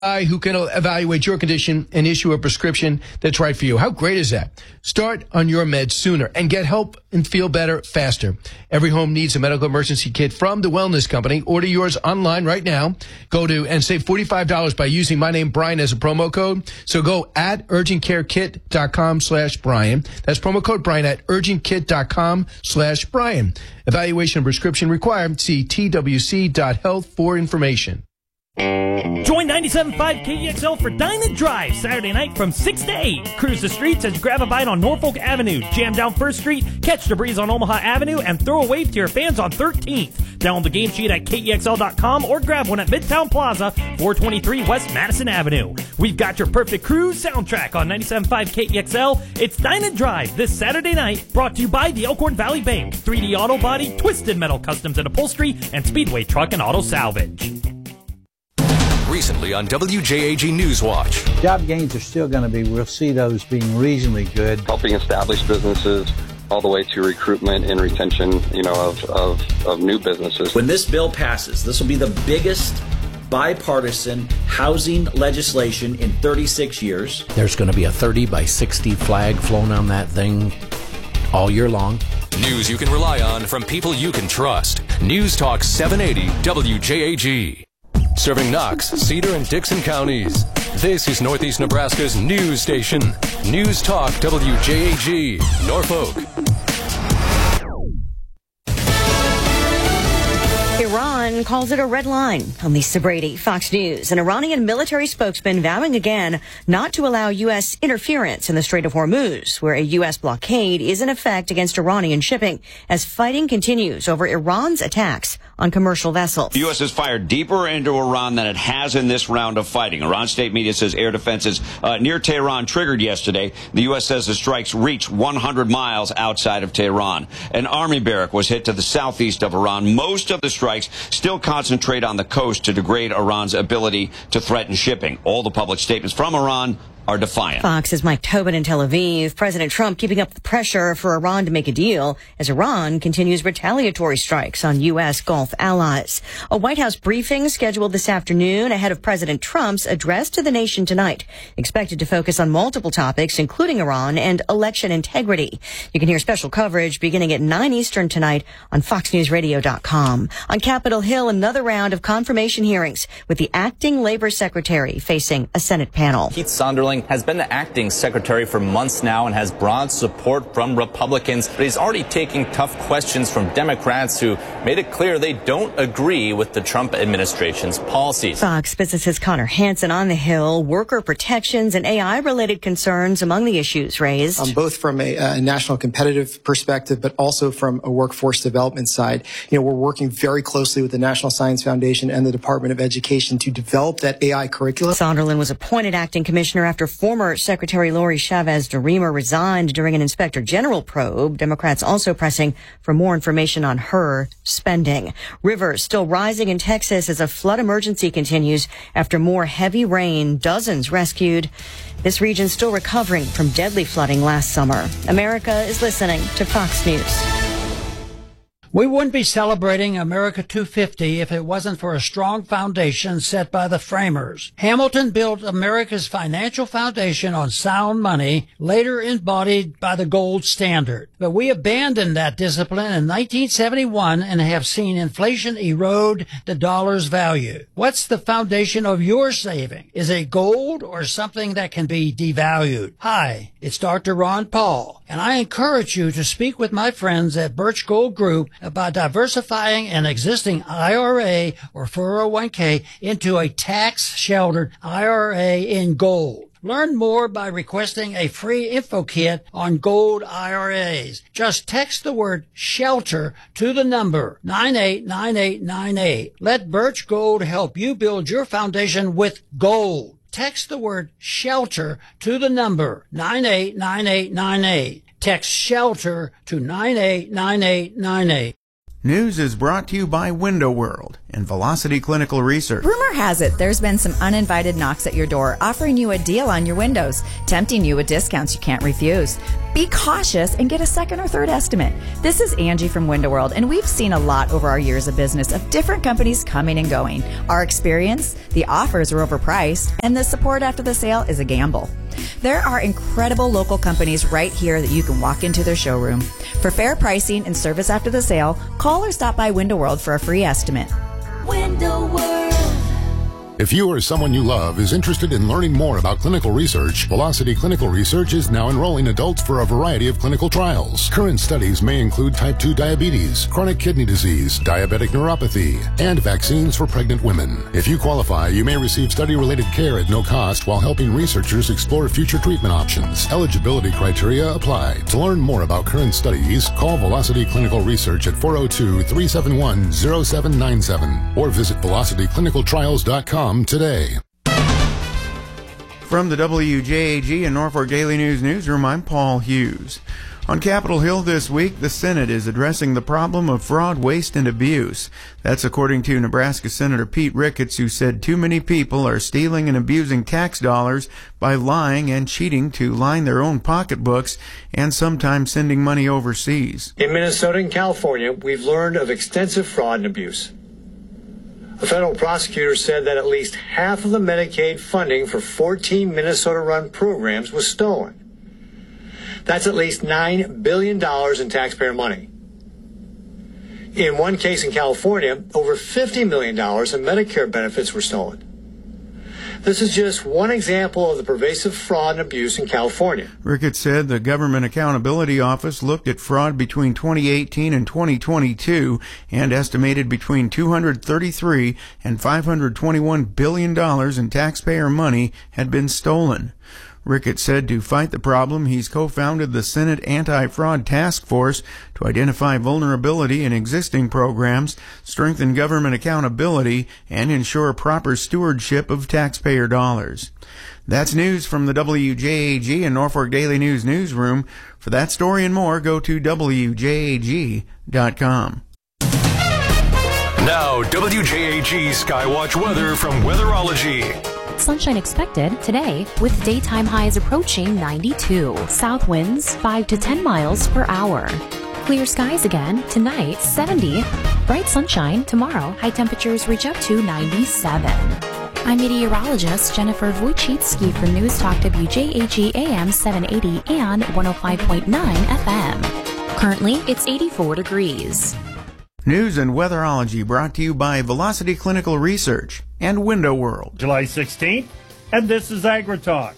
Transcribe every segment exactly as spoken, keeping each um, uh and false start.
guy who can evaluate your condition and issue a prescription that's right for you. How great is that? Start on your meds sooner and get help and feel better faster. Every home needs a medical emergency kit from the Wellness Company. Order yours online right now. Go to and save forty-five dollars by using my name, Brian, as a promo code. So go at urgentcarekit.com slash Brian. That's promo code Brian at urgentkit.com slash Brian. Evaluation and prescription required. See T W C dot health for information. Join ninety-seven point five K E X L for Dine and Drive Saturday night from six to eight. Cruise the streets as you grab a bite on Norfolk Avenue, jam down First Street, catch the breeze on Omaha Avenue, and throw a wave to your fans on thirteenth. Download the game sheet at K E X L dot com or grab one at Midtown Plaza, four twenty-three West Madison Avenue. We've got your perfect cruise soundtrack on ninety-seven point five K E X L. It's Dine and Drive this Saturday night, brought to you by the Elkhorn Valley Bank, three D Auto Body, Twisted Metal Customs and Upholstery, and Speedway Truck and Auto Salvage. Recently on W J A G Newswatch. Job gains are still going to be, we'll see those being reasonably good. Helping establish businesses all the way to recruitment and retention, you know, of, of, of new businesses. When this bill passes, this will be the biggest bipartisan housing legislation in thirty-six years. There's going to be a thirty by sixty flag flown on that thing all year long. News you can rely on from people you can trust. News Talk seven eighty W J A G. Serving Knox, Cedar, and Dixon counties. This is Northeast Nebraska's news station. News Talk W J A G, Norfolk. Iran calls it a red line. I'm Lisa Brady, Fox News. An Iranian military spokesman vowing again not to allow U S interference in the Strait of Hormuz, where a U S blockade is in effect against Iranian shipping as fighting continues over Iran's attacks on commercial vessels. The U S has fired deeper into Iran than it has in this round of fighting. Iran state media says air defenses uh, near Tehran triggered yesterday. The U S says the strikes reached one hundred miles outside of Tehran. An army barrack was hit to the southeast of Iran. Most of the strikes still concentrate on the coast to degrade Iran's ability to threaten shipping. All the public statements from Iran are defiant. Fox's Mike Tobin in Tel Aviv. President Trump keeping up the pressure for Iran to make a deal as Iran continues retaliatory strikes on U S Gulf allies. A White House briefing scheduled this afternoon ahead of President Trump's address to the nation tonight, expected to focus on multiple topics, including Iran and election integrity. You can hear special coverage beginning at nine Eastern tonight on fox news radio dot com. On Capitol Hill, another round of confirmation hearings with the acting labor secretary facing a Senate panel. Keith Sonderling has been the acting secretary for months now and has broad support from Republicans, but he's already taking tough questions from Democrats who made it clear they don't agree with the Trump administration's policies. Fox Business's Connor Hansen on the Hill. Worker protections and A I-related concerns among the issues raised. Um, both from a, a national competitive perspective, but also from a workforce development side. You know, we're working very closely with the National Science Foundation and the Department of Education to develop that A I curriculum. Sonderland was appointed acting commissioner after former Secretary Lori Chavez DeRemer resigned during an Inspector General probe. Democrats also pressing for more information on her spending. Rivers still rising in Texas as a flood emergency continues after more heavy rain. Dozens rescued. This region still recovering from deadly flooding last summer. America is listening to Fox News. We wouldn't be celebrating America two fifty if it wasn't for a strong foundation set by the framers. Hamilton built America's financial foundation on sound money, later embodied by the gold standard. But we abandoned that discipline in nineteen seventy-one and have seen inflation erode the dollar's value. What's the foundation of your saving? Is it gold or something that can be devalued? Hi, it's Doctor Ron Paul, and I encourage you to speak with my friends at Birch Gold Group about diversifying an existing I R A or four oh one k into a tax-sheltered I R A in gold. Learn more by requesting a free info kit on gold I R As. Just text the word SHELTER to the number nine eight nine eight nine eight. Let Birch Gold help you build your foundation with gold. Text the word SHELTER to the number nine eight nine eight nine eight. Text SHELTER to nine eight nine eight nine eight. News is brought to you by Window World and Velocity Clinical Research. Rumor has it there's been some uninvited knocks at your door offering you a deal on your windows, tempting you with discounts you can't refuse. Be cautious and get a second or third estimate. This is Angie from Window World, and we've seen a lot over our years of business of different companies coming and going. Our experience, the offers are overpriced, and the support after the sale is a gamble. There are incredible local companies right here that you can walk into their showroom. For fair pricing and service after the sale, call or stop by Window World for a free estimate. Window World. If you or someone you love is interested in learning more about clinical research, Velocity Clinical Research is now enrolling adults for a variety of clinical trials. Current studies may include type two diabetes, chronic kidney disease, diabetic neuropathy, and vaccines for pregnant women. If you qualify, you may receive study-related care at no cost while helping researchers explore future treatment options. Eligibility criteria apply. To learn more about current studies, call Velocity Clinical Research at four oh two, three seven one, oh seven nine seven or visit velocity clinical trials dot com today. From the W J A G and Norfolk Daily News newsroom, I'm Paul Hughes. On Capitol Hill this week, the Senate is addressing the problem of fraud, waste, and abuse. That's according to Nebraska Senator Pete Ricketts, who said too many people are stealing and abusing tax dollars by lying and cheating to line their own pocketbooks and sometimes sending money overseas. In Minnesota and California, we've learned of extensive fraud and abuse. A federal prosecutor said that at least half of the Medicaid funding for fourteen Minnesota-run programs was stolen. That's at least nine billion dollars in taxpayer money. In one case in California, over fifty million dollars in Medicare benefits were stolen. This is just one example of the pervasive fraud and abuse in California. Ricketts said the Government Accountability Office looked at fraud between twenty eighteen and twenty twenty-two and estimated between two hundred thirty-three and five hundred twenty-one billion dollars in taxpayer money had been stolen. Ricketts said to fight the problem, he's co-founded the Senate Anti-Fraud Task Force to identify vulnerability in existing programs, strengthen government accountability, and ensure proper stewardship of taxpayer dollars. That's news from the W J A G and Norfolk Daily News newsroom. For that story and more, go to W J A G dot com. Now, W J A G Skywatch weather from Weatherology. Sunshine expected today with daytime highs approaching ninety-two. South winds five to ten miles per hour. Clear skies again tonight, seventy. Bright sunshine tomorrow. High temperatures reach up to ninety-seven. I'm meteorologist Jennifer Wojcicki for News Talk W J A G A M seven eighty and one oh five point nine F M. Currently, it's eighty-four degrees. News and weatherology brought to you by Velocity Clinical Research and Window World. July sixteenth, and this is AgriTalk.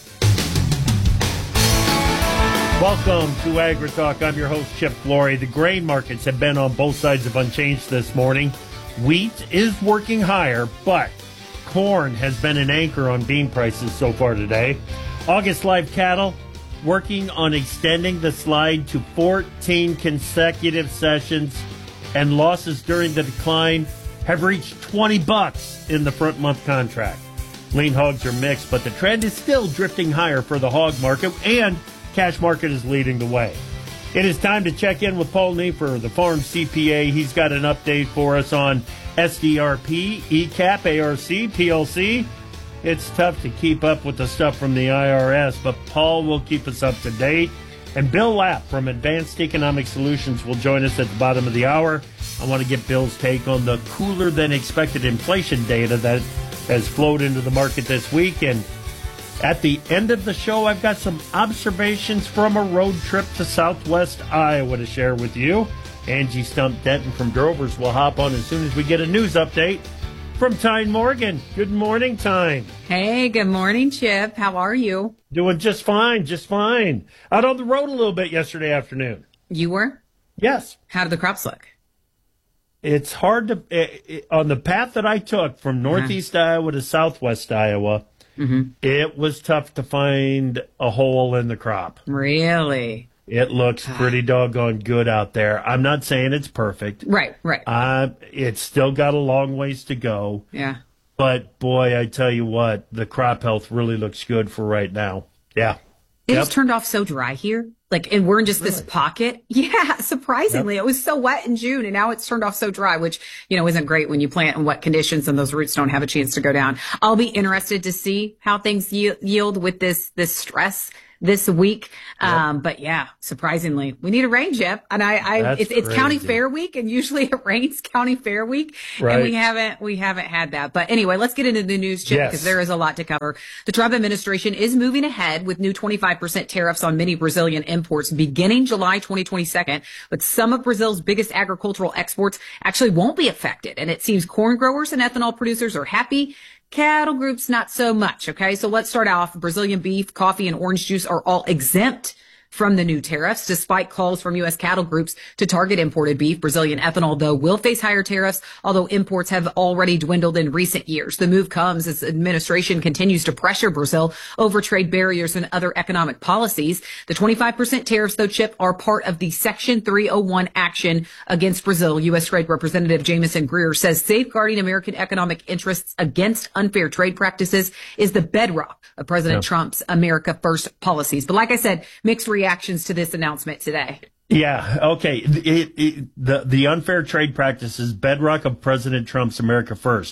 Welcome to AgriTalk. I'm your host, Chip Flory. The grain markets have been on both sides of unchanged this morning. Wheat is working higher, but corn has been an anchor on bean prices so far today. August live cattle working on extending the slide to fourteen consecutive sessions, and losses during the decline have reached twenty bucks in the front month contract. Lean hogs are mixed, but the trend is still drifting higher for the hog market, and cash market is leading the way. It is time to check in with Paul Niefer, the farm C P A. He's got an update for us on S D R P, E C A P, A R C, P L C. It's tough to keep up with the stuff from the I R S, but Paul will keep us up to date. And Bill Lapp from Advanced Economic Solutions will join us at the bottom of the hour. I want to get Bill's take on the cooler-than-expected inflation data that has flowed into the market this week. And at the end of the show, I've got some observations from a road trip to Southwest Iowa to share with you. Angie Stump Denton from Drovers will hop on as soon as we get a news update from Tyne Morgan. Good morning, Tyne. Hey, good morning, Chip. How are you? Doing just fine, just fine. Out on the road a little bit yesterday afternoon. You were? Yes. How did the crops look? It's hard to, it, on the path that I took from northeast uh-huh. Iowa to southwest Iowa, mm-hmm. it was tough to find a hole in the crop. Really? It looks pretty doggone good out there. I'm not saying it's perfect. Right, right. Uh, it's still got a long ways to go. Yeah. But, boy, I tell you what, the crop health really looks good for right now. Yeah. It yep. just turned off so dry here. Like, and we're in just really? this pocket. Yeah, surprisingly. Yep. It was so wet in June, and now it's turned off so dry, which, you know, isn't great when you plant in wet conditions and those roots don't have a chance to go down. I'll be interested to see how things yield with this, this stress this week. Yep. Um, but yeah, surprisingly, we need a rain, Chip. And I, I it's, it's county fair week, and usually it rains county fair week. Right. And we haven't, we haven't had that. But anyway, let's get into the news, Chip, yes. because there is a lot to cover. The Trump administration is moving ahead with new twenty-five percent tariffs on many Brazilian imports beginning July twenty twenty-two. But some of Brazil's biggest agricultural exports actually won't be affected. And it seems corn growers and ethanol producers are happy. Cattle groups, not so much. Okay. So let's start off. Brazilian beef, coffee, and orange juice are all exempt from the new tariffs, despite calls from U S cattle groups to target imported beef. Brazilian ethanol, though, will face higher tariffs, although imports have already dwindled in recent years. The move comes as administration continues to pressure Brazil over trade barriers and other economic policies. The twenty-five percent tariffs, though, Chip, are part of the Section three oh one action against Brazil. U S Trade Representative Jamison Greer says safeguarding American economic interests against unfair trade practices is the bedrock of President yeah. Trump's America First policies. But like I said, mixed reactions to this announcement today. Yeah, okay. It, it, the, the unfair trade practices, bedrock of President Trump's America First.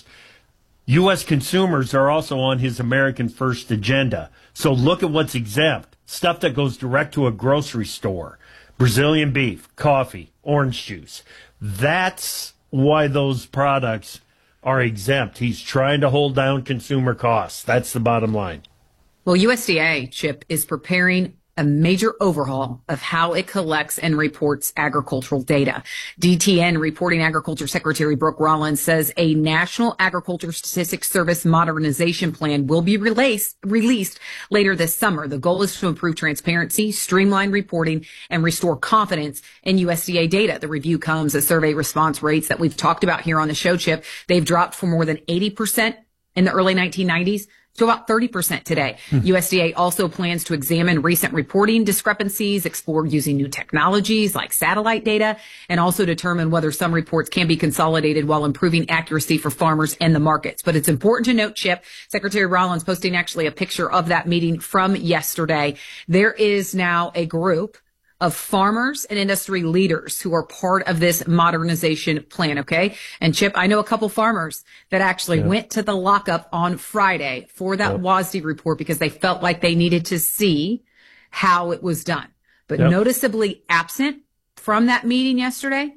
U S consumers are also on his American First agenda. So look at what's exempt. Stuff that goes direct to a grocery store. Brazilian beef, coffee, orange juice. That's why those products are exempt. He's trying to hold down consumer costs. That's the bottom line. Well, U S D A, Chip, is preparing a major overhaul of how it collects and reports agricultural data. D T N reporting Agriculture Secretary Brooke Rollins says a National Agriculture Statistics Service modernization plan will be released, released later this summer. The goal is to improve transparency, streamline reporting, and restore confidence in U S D A data. The review comes as survey response rates that we've talked about here on the show, Chip. They've dropped from more than eighty percent in the early nineteen nineties to about thirty percent today. Hmm. U S D A also plans to examine recent reporting discrepancies, explore using new technologies like satellite data, and also determine whether some reports can be consolidated while improving accuracy for farmers and the markets. But it's important to note, Chip, Secretary Rollins posting actually a picture of that meeting from yesterday. There is now a group of farmers and industry leaders who are part of this modernization plan, okay? And Chip, I know a couple farmers that actually yeah. went to the lockup on Friday for that yep. W A S D report because they felt like they needed to see how it was done. But yep. noticeably absent from that meeting yesterday,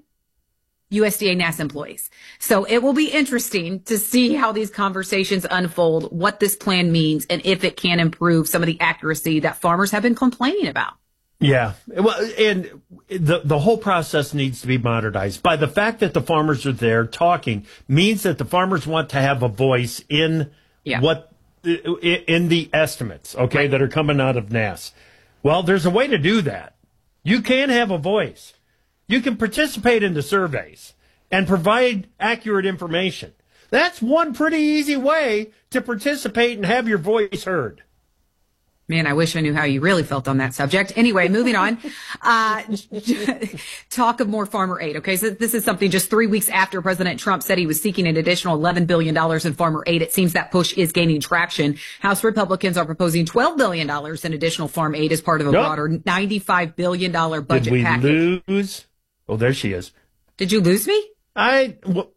U S D A N A S employees. So it will be interesting to see how these conversations unfold, what this plan means, and if it can improve some of the accuracy that farmers have been complaining about. Yeah, well, and the the whole process needs to be modernized. By the fact that the farmers are there talking means that the farmers want to have a voice in yeah. what in the estimates, okay, right. that are coming out of N A S. Well, there's a way to do that. You can have a voice. You can participate in the surveys and provide accurate information. That's one pretty easy way to participate and have your voice heard. Man, I wish I knew how you really felt on that subject. Anyway, moving on. Uh, talk of more farmer aid. Okay, so this is something just three weeks after President Trump said he was seeking an additional eleven billion dollars in farmer aid. It seems that push is gaining traction. House Republicans are proposing twelve billion dollars in additional farm aid as part of a nope. broader ninety-five billion dollars budget Did we package. lose? Oh, there she is. Did you lose me? I. Well,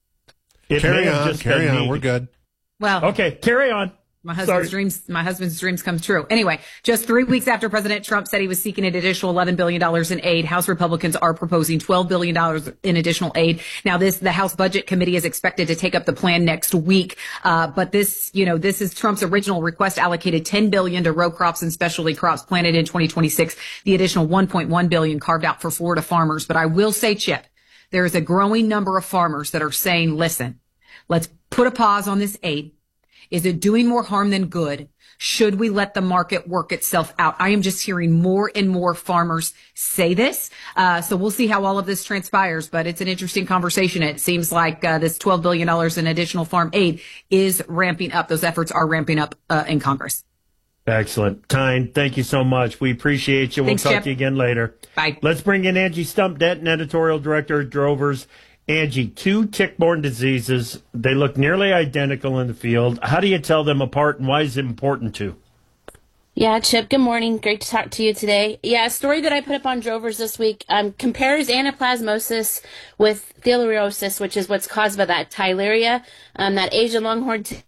it carry on. Just carry on. Me. We're good. Well, okay, carry on. My husband's Sorry. dreams, my husband's dreams come true. Anyway, just three weeks after President Trump said he was seeking an additional eleven billion dollars in aid, House Republicans are proposing twelve billion dollars in additional aid. Now, this, the House Budget Committee is expected to take up the plan next week. Uh, but this, you know, this is Trump's original request allocated ten billion dollars to row crops and specialty crops planted in twenty twenty-six. The additional one point one billion dollars carved out for Florida farmers. But I will say, Chip, there is a growing number of farmers that are saying, listen, let's put a pause on this aid. Is it doing more harm than good? Should we let the market work itself out? I am just hearing more and more farmers say this. Uh, so we'll see how all of this transpires, but it's an interesting conversation. It seems like uh, this twelve billion dollars in additional farm aid is ramping up. Those efforts are ramping up uh, in Congress. Excellent. Tyne, thank you so much. We appreciate you. We'll Thanks, talk Chip. to you again later. Bye. Let's bring in Angie Stump, Denton, editorial director at Drovers. Angie, two tick-borne diseases. They look nearly identical in the field. How do you tell them apart, and why is it important to? Yeah, Chip, good morning. Great to talk to you today. Yeah, a story that I put up on Drovers this week um, compares anaplasmosis with theileriosis, which is what's caused by that Theileria, um, that Asian longhorn tick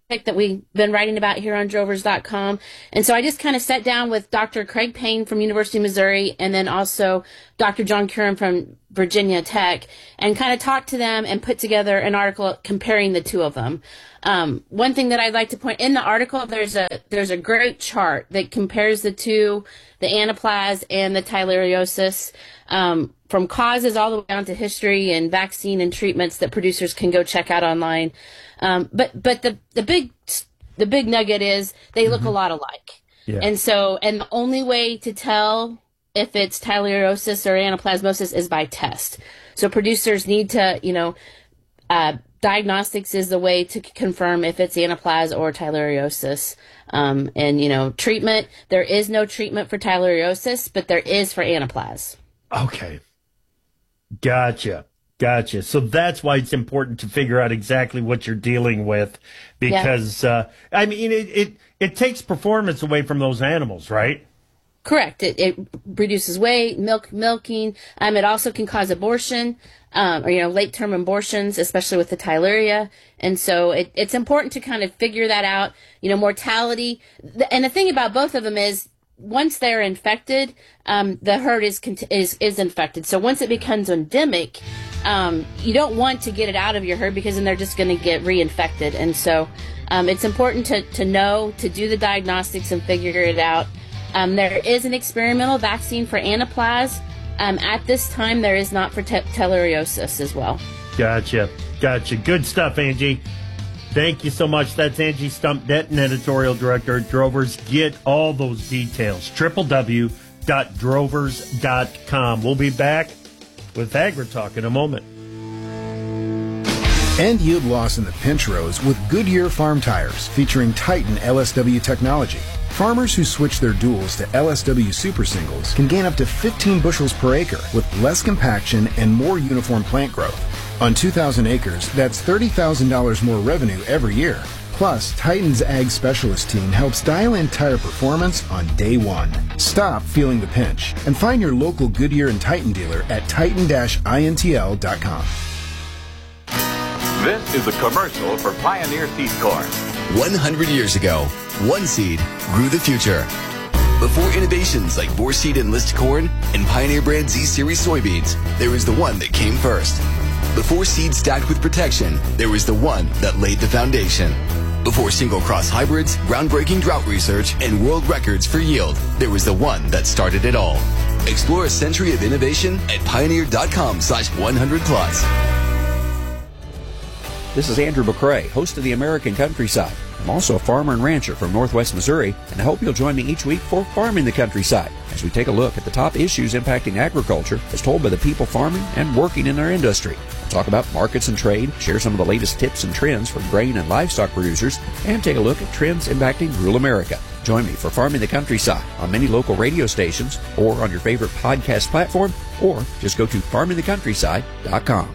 that we've been writing about here on drovers dot com. And so I just kind of sat down with Doctor Craig Payne from University of Missouri and then also Doctor John Curran from Virginia Tech and kind of talked to them and put together an article comparing the two of them. Um, one thing that I'd like to point in the article, there's a there's a great chart that compares the two, the anaplasma and the theileriosis, um, from causes all the way down to history and vaccine and treatments that producers can go check out online. Um, but but the the big the big nugget is they look mm-hmm. a lot alike, yeah. and so and the only way to tell if it's theileriosis or anaplasmosis is by test. So producers need to, you know, uh, diagnostics is the way to confirm if it's anaplasma or theileriosis. Um, and you know, treatment, there is no treatment for theileriosis, but there is for anaplasma. Okay, gotcha. Gotcha. So that's why it's important to figure out exactly what you're dealing with, because yeah. uh, I mean, it, it it takes performance away from those animals, right? Correct. It, it reduces weight, milk milking. Um, it also can cause abortion, um, or you know, late term abortions, especially with the theileria. And so it, it's important to kind of figure that out. You know, mortality. And the thing about both of them is, once they're infected, um, the herd is is is infected. So once it becomes endemic, um, you don't want to get it out of your herd because then they're just going to get reinfected. And so um, it's important to, to know, to do the diagnostics and figure it out. Um, there is an experimental vaccine for anaplasma. Um, at this time, there is not for te- theileriosis as well. Gotcha. Gotcha. Good stuff, Angie. Thank you so much. That's Angie Stump-Denton, editorial director at Drovers. Get all those details. w w w dot drovers dot com. We'll be back with AgriTalk in a moment. End yield loss in the pinch rows with Goodyear Farm Tires, featuring Titan L S W technology. Farmers who switch their duals to L S W Super Singles can gain up to fifteen bushels per acre with less compaction and more uniform plant growth. On two thousand acres, that's thirty thousand dollars more revenue every year. Plus, Titan's Ag Specialist team helps dial in tire performance on day one. Stop feeling the pinch and find your local Goodyear and Titan dealer at titan dash intl dot com. This is a commercial for Pioneer Seed Corn. one hundred years ago, one seed grew the future. Before innovations like Boar Seed Enlist Corn and Pioneer Brand Z-Series soybeans, there was the one that came first. Before seeds stacked with protection, there was the one that laid the foundation. Before single cross hybrids, groundbreaking drought research, and world records for yield, there was the one that started it all. Explore a century of innovation at pioneer.com slash 100 plus. This is Andrew McCrae, host of the American Countryside. I'm also a farmer and rancher from Northwest Missouri, and I hope you'll join me each week for Farming the Countryside, as we take a look at the top issues impacting agriculture as told by the people farming and working in our industry. We'll talk about markets and trade, share some of the latest tips and trends for grain and livestock producers, and take a look at trends impacting rural America. Join me for Farming the Countryside on many local radio stations or on your favorite podcast platform, or just go to farming the countryside dot com.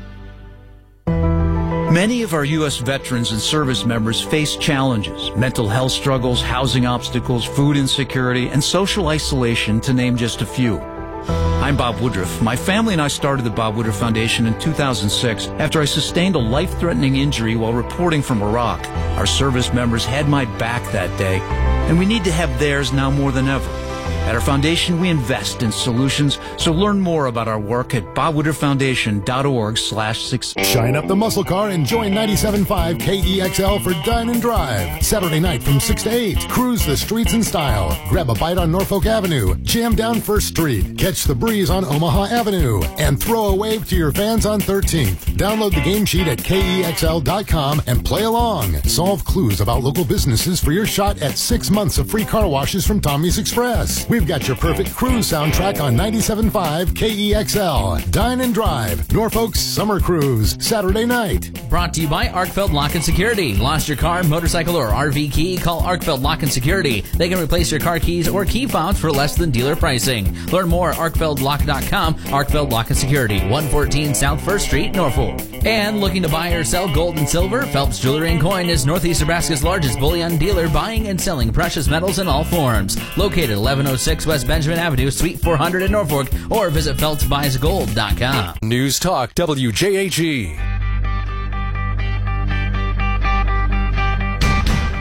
Many of our U S veterans and service members face challenges, mental health struggles, housing obstacles, food insecurity, and social isolation, to name just a few. I'm Bob Woodruff. My family and I started the Bob Woodruff Foundation in two thousand six after I sustained a life-threatening injury while reporting from Iraq. Our service members had my back that day, and we need to have theirs now more than ever. At our foundation, we invest in solutions, so learn more about our work at bob woodruff foundation dot org slash success. Shine up the muscle car and join ninety-seven point five K E X L for Dine and Drive. Saturday night from six to eight. Cruise the streets in style. Grab a bite on Norfolk Avenue. Jam down First Street. Catch the breeze on Omaha Avenue. And throw a wave to your fans on thirteenth. Download the game sheet at K E X L dot com and play along. Solve clues about local businesses for your shot at six months of free car washes from Tommy's Express. We've got your perfect cruise soundtrack on ninety-seven point five K E X L. Dine and Drive, Norfolk's Summer Cruise, Saturday night. Brought to you by Arkfeld Lock and Security. Lost your car, motorcycle, or R V key? Call Arkfeld Lock and Security. They can replace your car keys or key fobs for less than dealer pricing. Learn more at arkfeld lock dot com. Arkfeld Lock and Security, one fourteen South First Street, Norfolk. And looking to buy or sell gold and silver? Phelps Jewelry and Coin is Northeast Nebraska's largest bullion dealer, buying and selling precious metals in all forms. Located eleven oh six West Benjamin Avenue, Suite four hundred in Norfolk, or visit phelps buys gold dot com. News Talk W J A G.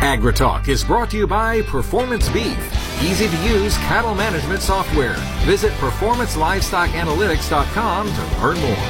AgriTalk is brought to you by Performance Beef, easy-to-use cattle management software. Visit performance livestock analytics dot com to learn more.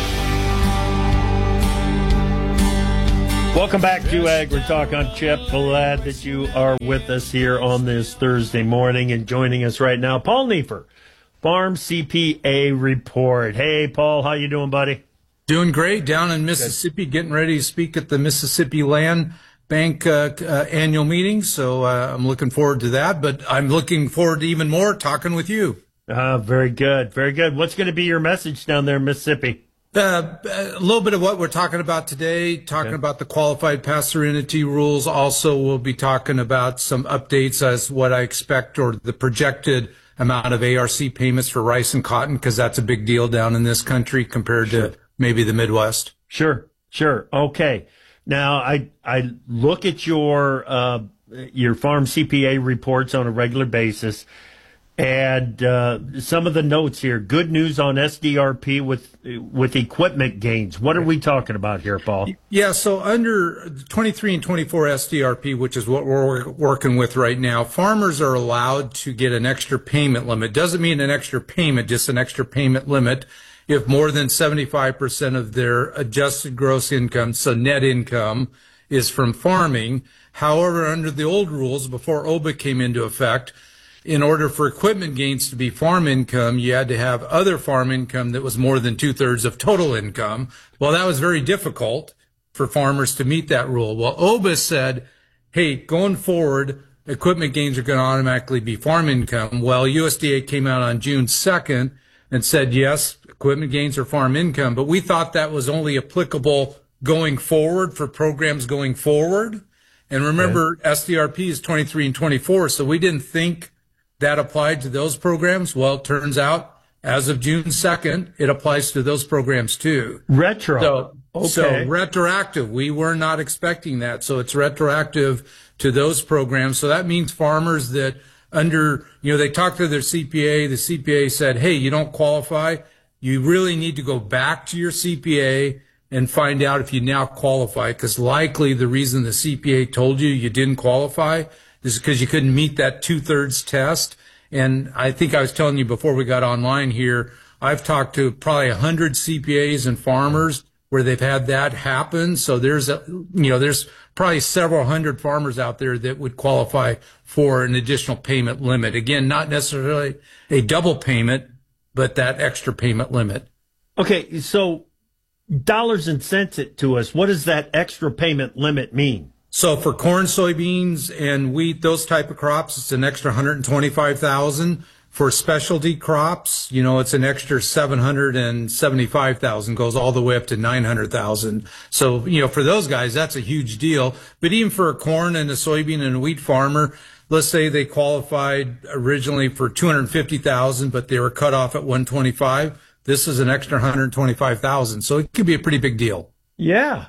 Welcome back to AgriTalk. I'm Chip. Glad that you are with us here on this Thursday morning, and joining us right now, Paul Neiffer, Farm C P A Report. Hey, Paul, how you doing, buddy? Doing great. Down in Mississippi, getting ready to speak at the Mississippi Land Bank uh, uh, annual meeting, so uh, I'm looking forward to that. But I'm looking forward to even more talking with you. Uh, very good, very good. What's going to be your message down there in Mississippi? Uh, a little bit of what we're talking about today, talking yeah. about the qualified pass-through entity rules. Also, we'll be talking about some updates as what I expect or the projected amount of A R C payments for rice and cotton, because that's a big deal down in this country compared sure. to maybe the Midwest. Sure, sure. Okay. Now, I I look at your uh, your Farm C P A reports on a regular basis, and uh, some of the notes here. Good news on S D R P with with equipment gains. What are we talking about here, Paul? Yeah, so under twenty-three and twenty-four S D R P, which is what we're working with right now, farmers are allowed to get an extra payment limit. Doesn't mean an extra payment, just an extra payment limit if more than seventy-five percent of their adjusted gross income, so net income, is from farming. However, under the old rules, before O B A came into effect, in order for equipment gains to be farm income, you had to have other farm income that was more than two-thirds of total income. Well, that was very difficult for farmers to meet that rule. Well, O B A said, hey, going forward, equipment gains are going to automatically be farm income. Well, U S D A came out on June second and said, yes, equipment gains are farm income, but we thought that was only applicable going forward for programs going forward. And remember, okay. S D R P is twenty-three and twenty-four, so we didn't think that applied to those programs. Well, it turns out, as of June second, it applies to those programs too. Retro. So, okay. so retroactive. We were not expecting that. So it's retroactive to those programs. So that means farmers that under, you know, they talked to their C P A. The C P A said, hey, you don't qualify. You really need to go back to your C P A and find out if you now qualify, because likely the reason the C P A told you you didn't qualify is because you couldn't meet that two-thirds test. And I think I was telling you before we got online here, I've talked to probably one hundred C P As and farmers where they've had that happen. So there's a, you know, there's probably several hundred farmers out there that would qualify for an additional payment limit. Again, not necessarily a double payment, but that extra payment limit. Okay, so dollars and cents it to us. What does that extra payment limit mean? So for corn, soybeans, and wheat, those type of crops, it's an extra one hundred twenty-five thousand dollars. For specialty crops, you know, it's an extra seven hundred seventy-five thousand dollars, goes all the way up to nine hundred thousand dollars. So, you know, for those guys, that's a huge deal. But even for a corn and a soybean and a wheat farmer, let's say they qualified originally for two hundred fifty thousand dollars, but they were cut off at one hundred twenty-five thousand dollars. This is an extra one hundred twenty-five thousand dollars. So it could be a pretty big deal. Yeah.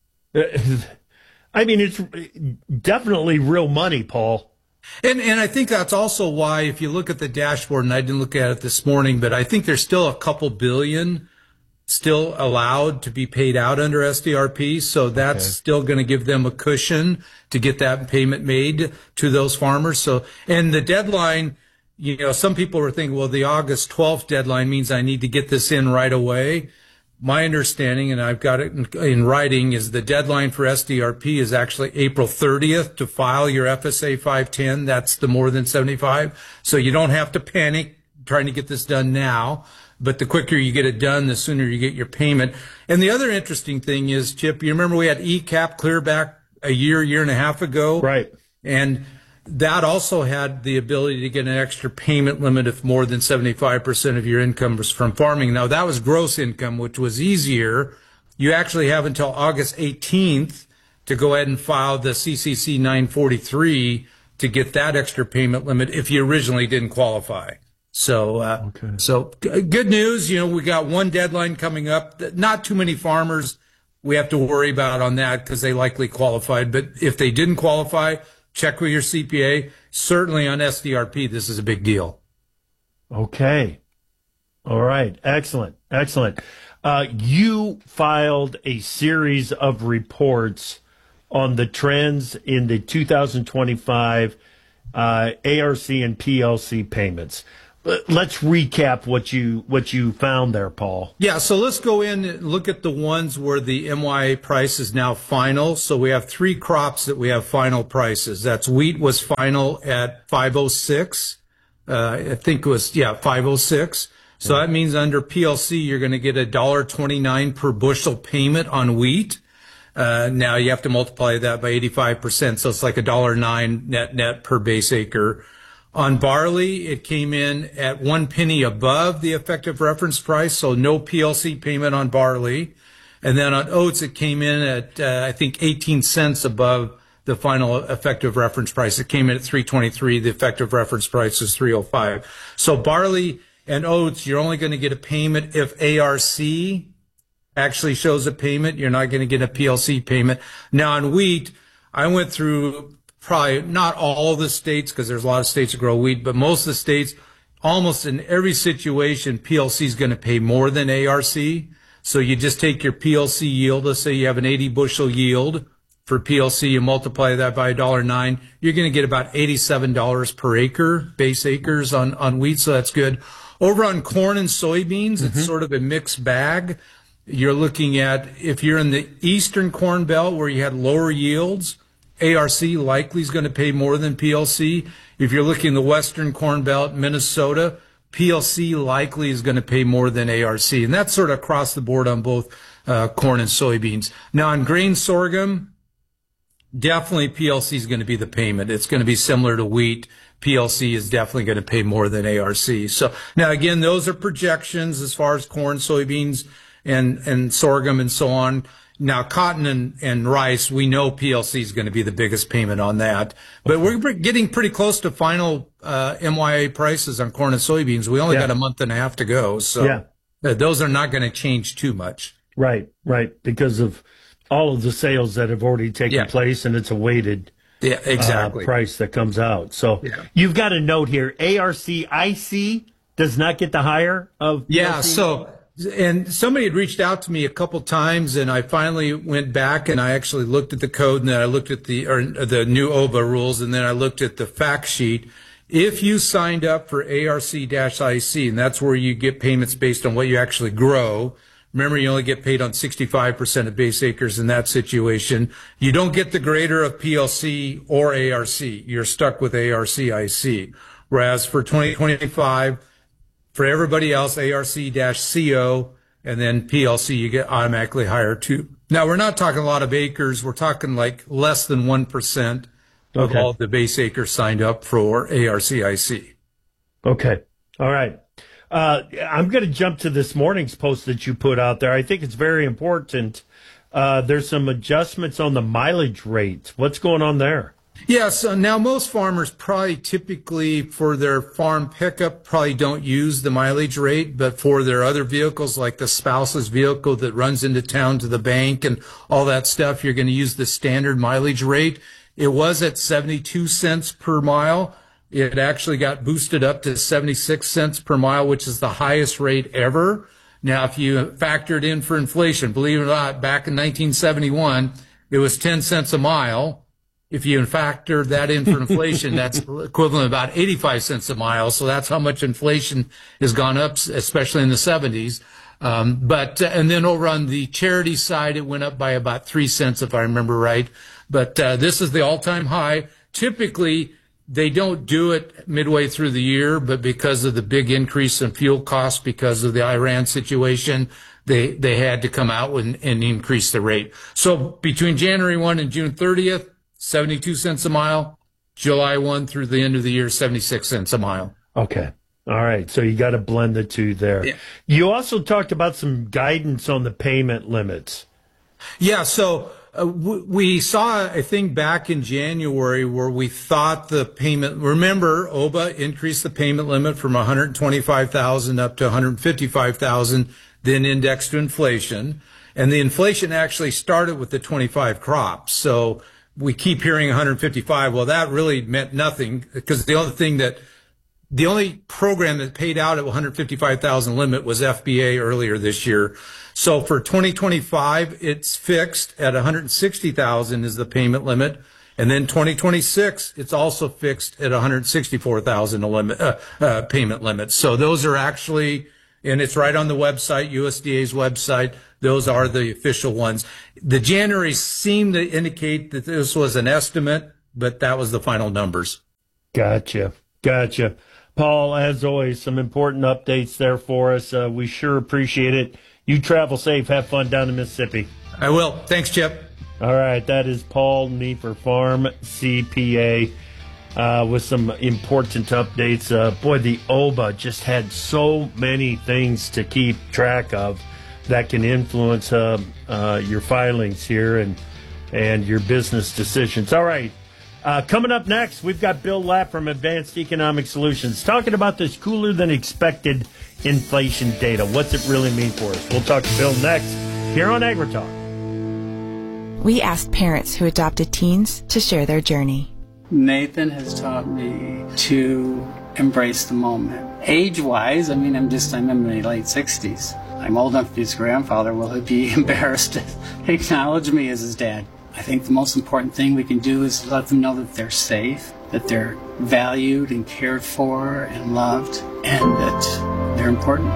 I mean, it's definitely real money, Paul. And and I think that's also why, if you look at the dashboard, and I didn't look at it this morning, but I think there's still a couple billion still allowed to be paid out under S D R P. So that's okay. Still going to give them a cushion to get that payment made to those farmers. So, and the deadline, you know, some people were thinking, well, the August twelfth deadline means I need to get this in right away. My understanding, and I've got it in, in writing, is the deadline for S D R P is actually April thirtieth to file your F S A five ten. That's the more than seventy-five. So you don't have to panic trying to get this done now. But the quicker you get it done, the sooner you get your payment. And the other interesting thing is, Chip, you remember we had E CAP clear back a year, year and a half ago? Right. And that also had the ability to get an extra payment limit if more than seventy-five percent of your income was from farming. Now, that was gross income, which was easier. You actually have until August eighteenth to go ahead and file the C C C nine forty-three to get that extra payment limit if you originally didn't qualify. So, uh, okay. so good news. You know, we got one deadline coming up. Not too many farmers we have to worry about on that because they likely qualified. But if they didn't qualify, check with your C P A. Certainly on S D R P, this is a big deal. Okay. All right. Excellent. Excellent. Uh, you filed a series of reports on the trends in the two thousand twenty-five uh, A R C and P L C payments. Let's recap what you what you found there, Paul. Yeah, so let's go in and look at the ones where the M Y A price is now final. So we have three crops that we have final prices. That's wheat was final at five oh six. Uh, I think it was, yeah, five oh six. So that means under P L C, you're going to get a one dollar twenty-nine per bushel payment on wheat. Uh, now you have to multiply that by eighty-five percent. So it's like one dollar nine net net per base acre. On barley, it came in at one penny above the effective reference price, so no P L C payment on barley. And then on oats, it came in at, uh, I think, eighteen cents above the final effective reference price. It came in at three twenty-three. The effective reference price is three oh five. So barley and oats, you're only going to get a payment if A R C actually shows a payment. You're not going to get a P L C payment. Now on wheat, I went through probably not all the states, because there's a lot of states that grow wheat, but most of the states, almost in every situation, P L C is going to pay more than A R C. So you just take your P L C yield. Let's say you have an eighty bushel yield for P L C. You multiply that by one dollar nine. You're going to get about eighty-seven dollars per acre, base acres on, on wheat. So that's good. Over on corn and soybeans, mm-hmm. it's sort of a mixed bag. You're looking at, if you're in the eastern corn belt where you had lower yields, A R C likely is going to pay more than P L C. If you're looking in the western corn belt, Minnesota, P L C likely is going to pay more than A R C. And that's sort of across the board on both uh, corn and soybeans. Now, on grain sorghum, definitely P L C is going to be the payment. It's going to be similar to wheat. P L C is definitely going to pay more than A R C. So now, again, those are projections as far as corn, soybeans, and, and sorghum and so on. Now, cotton and, and rice, we know P L C is going to be the biggest payment on that. But we're getting pretty close to final uh, M Y A prices on corn and soybeans. We only yeah. got a month and a half to go. So yeah. uh, those are not going to change too much. Right, right, because of all of the sales that have already taken yeah. place, and it's a weighted yeah, exactly. uh, price that comes out. So yeah. you've got a note here. A R C I C does not get the higher of P L C? Yeah, so... And somebody had reached out to me a couple times, and I finally went back and I actually looked at the code, and then I looked at the or the new O B A rules, and then I looked at the fact sheet. If you signed up for A R C I C, and that's where you get payments based on what you actually grow. Remember, you only get paid on sixty-five percent of base acres in that situation. You don't get the greater of P L C or A R C. You're stuck with A R C I C. Whereas for twenty twenty-five, for everybody else, A R C C O, and then P L C, you get automatically higher too. Now, we're not talking a lot of acres. We're talking like less than one percent of okay. all the base acres signed up for A R C I C. Okay. All right. Uh, I'm going to jump to this morning's post that you put out there. I think it's very important. Uh, there's some adjustments on the mileage rate. What's going on there? Yeah, so now most farmers probably typically for their farm pickup probably don't use the mileage rate, but for their other vehicles like the spouse's vehicle that runs into town to the bank and all that stuff, you're going to use the standard mileage rate. It was at seventy-two cents per mile. It actually got boosted up to seventy-six cents per mile, which is the highest rate ever. Now, if you factored in for inflation, believe it or not, back in nineteen seventy-one, it was ten cents a mile. If you factor that in for inflation, that's equivalent about eighty-five cents a mile. So that's how much inflation has gone up, especially in the seventies. Um, but, uh, and then over on the charity side, it went up by about three cents, if I remember right. But, uh, this is the all-time high. Typically, they don't do it midway through the year, but because of the big increase in fuel costs, because of the Iran situation, they, they had to come out and, and increase the rate. So between January first and June thirtieth, seventy-two cents a mile. July first through the end of the year, seventy-six cents a mile. Okay. All right. So you got to blend the two there. Yeah. You also talked about some guidance on the payment limits. Yeah. So uh, w- we saw a thing back in January where we thought the payment, remember, O B A increased the payment limit from one hundred twenty-five thousand up to one hundred fifty-five thousand, then indexed to inflation. And the inflation actually started with the twenty-five crops. So we keep hearing one hundred fifty-five. Well, that really meant nothing because the only thing that the only program that paid out at one hundred fifty-five thousand limit was F B A earlier this year. So for twenty twenty-five, it's fixed at one hundred sixty thousand is the payment limit. And then twenty twenty-six, it's also fixed at one hundred sixty-four thousand a limit, uh, uh, payment limit. So those are actually, and it's right on the website, U S D A's website. Those are the official ones. The January seemed to indicate that this was an estimate, but that was the final numbers. Gotcha. Gotcha. Paul, as always, some important updates there for us. Uh, we sure appreciate it. You travel safe. Have fun down in Mississippi. I will. Thanks, Chip. All right, that is Paul Niefer, Farm C P A, uh, with some important updates. Uh, boy, the O B A just had so many things to keep track of that can influence uh, uh, your filings here and and your business decisions. All right, uh, coming up next, we've got Bill Lapp from Advanced Economic Solutions talking about this cooler than expected inflation data. What's it really mean for us? We'll talk to Bill next here on AgriTalk. We asked parents who adopted teens to share their journey. Nathan has taught me to embrace the moment. Age-wise, I mean, I'm just, I'm in my late sixties. I'm old enough to be his grandfather. Will he be embarrassed to acknowledge me as his dad? I think the most important thing we can do is let them know that they're safe, that they're valued and cared for and loved, and that they're important.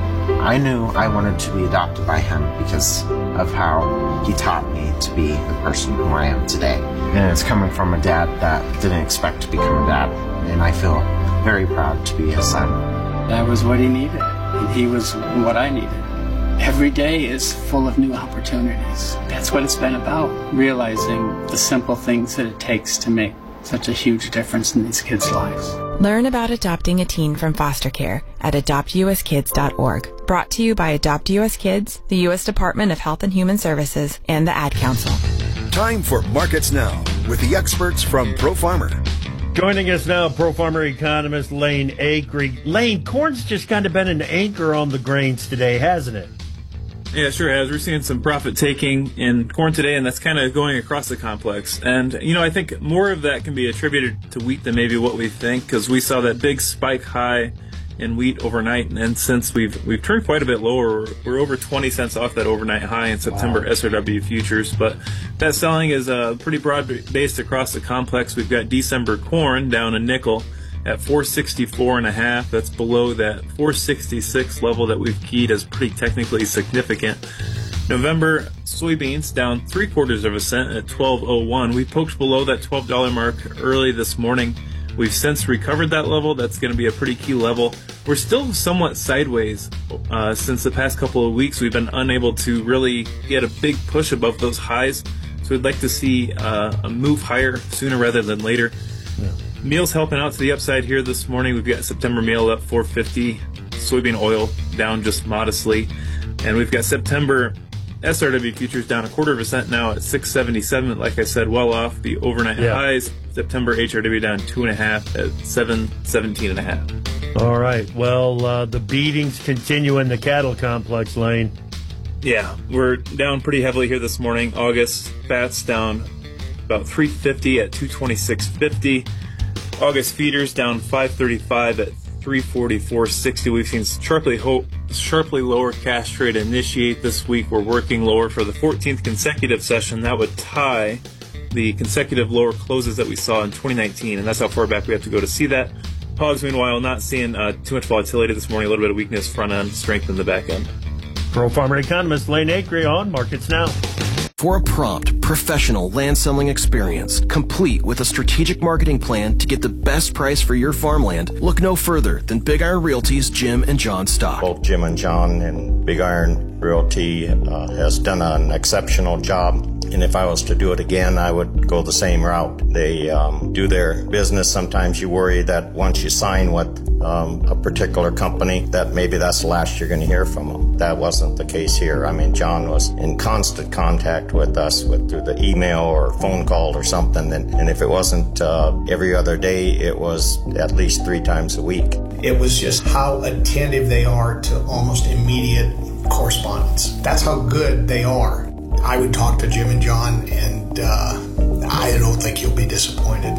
I knew I wanted to be adopted by him because of how he taught me to be the person who I am today. And it's coming from a dad that didn't expect to become a dad, and I feel very proud to be his son. That was what he needed, and he was what I needed. Every day is full of new opportunities. That's what it's been about, realizing the simple things that it takes to make such a huge difference in these kids' lives. Learn about adopting a teen from foster care at adopt u s kids dot org. Brought to you by Adopt U S Kids, the U S Department of Health and Human Services, and the Ad Council. Time for Markets Now with the experts from Pro Farmer. Joining us now, Pro Farmer economist Lane Acree. Lane, corn's just kind of been an anchor on the grains today, hasn't it? Yeah, sure has. We're seeing some profit taking in corn today, and that's kind of going across the complex. And, you know, I think more of that can be attributed to wheat than maybe what we think, because we saw that big spike high in wheat overnight, and since we've we've turned quite a bit lower, we're over twenty cents off that overnight high in September wow. S R W futures. But that selling is uh, pretty broad-based across the complex. We've got December corn down a nickel at four sixty-four and a half. That's below that four sixty-six level that we've keyed as pretty technically significant. November soybeans down three quarters of a cent at twelve oh one. We poked below that twelve dollar mark early this morning. We've since recovered that level. That's going to be a pretty key level. We're still somewhat sideways uh, since the past couple of weeks. We've been unable to really get a big push above those highs. So we'd like to see uh, a move higher sooner rather than later. Yeah. Meal's helping out to the upside here this morning. We've got September meal up four fifty, soybean oil down just modestly, and we've got September S R W futures down a quarter of a cent now at six seventy-seven. Like I said, well off the overnight yeah. highs. September H R W down two and a half at seven seventeen and a half. All right. Well, uh, the beatings continue in the cattle complex, Lane. Yeah, we're down pretty heavily here this morning. August fats down about three fifty at two twenty-six fifty. August feeders down five thirty-five at three forty-four sixty. We've seen sharply ho- sharply lower cash trade initiate this week. We're working lower for the fourteenth consecutive session. That would tie the consecutive lower closes that we saw in twenty nineteen, and that's how far back we have to go to see that. Hogs, meanwhile, not seeing uh, too much volatility this morning. A little bit of weakness front end, strength in the back end. Pro Farmer economist Lane Acree on Markets Now. For a prompt, professional land selling experience, complete with a strategic marketing plan to get the best price for your farmland, look no further than Big Iron Realty's Jim and John Stock. Both Jim and John and Big Iron Realty uh, has done an exceptional job. And if I was to do it again, I would go the same route. They um, do their business. Sometimes you worry that once you sign with um, a particular company, that maybe that's the last you're going to hear from them. That wasn't the case here. I mean, John was in constant contact with us with through the email or phone call or something. And, and if it wasn't uh, every other day, it was at least three times a week. It was just how attentive they are to almost immediate correspondence. That's how good they are. I would talk to Jim and John, and uh, I don't think you'll be disappointed.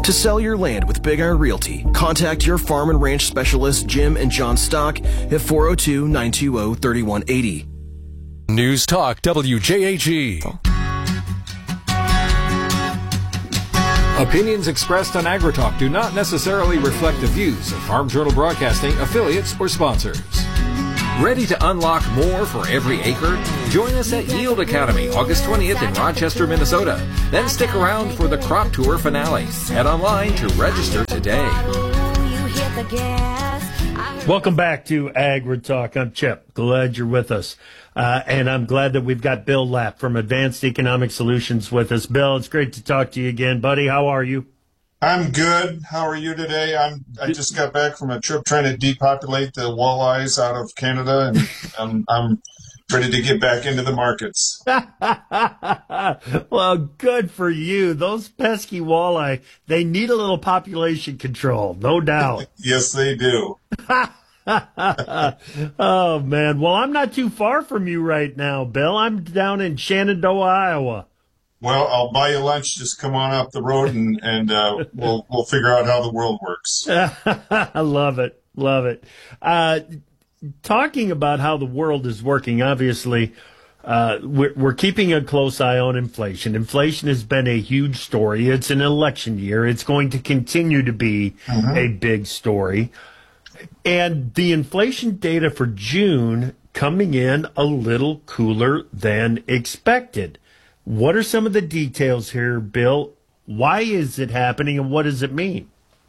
To sell your land with Big Iron Realty, contact your farm and ranch specialists Jim and John Stock at four oh two, nine two zero, three one eight zero. News Talk W J H E. Opinions expressed on AgriTalk do not necessarily reflect the views of Farm Journal Broadcasting, affiliates, or sponsors. Ready to unlock more for every acre? Join us at Yield Academy August twentieth in Rochester, Minnesota. Then stick around for the Crop Tour finale. Head online to register today. Welcome back to AgriTalk. I'm Chip. Glad you're with us. Uh, and I'm glad that we've got Bill Lapp from Advanced Economic Solutions with us. Bill, it's great to talk to you again, buddy. How are you? I'm good. How are you today? I'm. I just got back from a trip trying to depopulate the walleyes out of Canada, and I'm, I'm ready to get back into the markets. Well, good for you. Those pesky walleye, they need a little population control, no doubt. Yes, they do. Oh, man. Well, I'm not too far from you right now, Bill. I'm down in Shenandoah, Iowa. Well, I'll buy you lunch. Just come on up the road, and, and uh, we'll we'll figure out how the world works. I love it. Love it. Uh, talking about how the world is working, obviously, uh, we're, we're keeping a close eye on inflation. Inflation has been a huge story. It's an election year. It's going to continue to be mm-hmm. a big story. And the inflation data for June coming in a little cooler than expected. What are some of the details here, Bill? Why is it happening, and what does it mean?